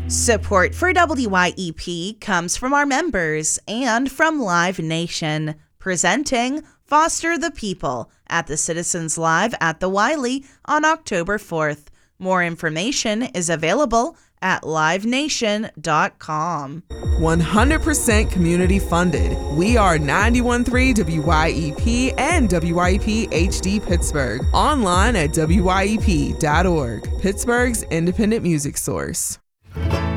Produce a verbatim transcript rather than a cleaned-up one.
Support for W Y E P comes from our members and from Live Nation, presenting Foster the People at the Citizens Live at the Wiley on October fourth. More information is available at live nation dot com. one hundred percent community funded. We are ninety-one point three W Y E P and W Y E P H D Pittsburgh. Online at W Y E P dot org. Pittsburgh's independent music source.